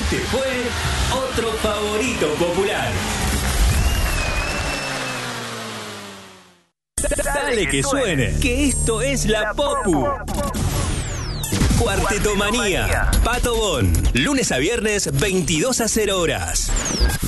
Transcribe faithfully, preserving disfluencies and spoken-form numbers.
Este fue otro favorito popular. Dale que suene, que esto es la Popu. Cuarteto Manía, Pato Bon, lunes a viernes, veintidós a cero horas.